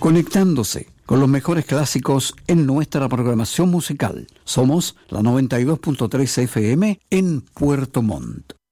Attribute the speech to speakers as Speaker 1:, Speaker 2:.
Speaker 1: conectándose con los mejores clásicos en nuestra programación musical. Somos la 92.3 FM en Puerto Montt.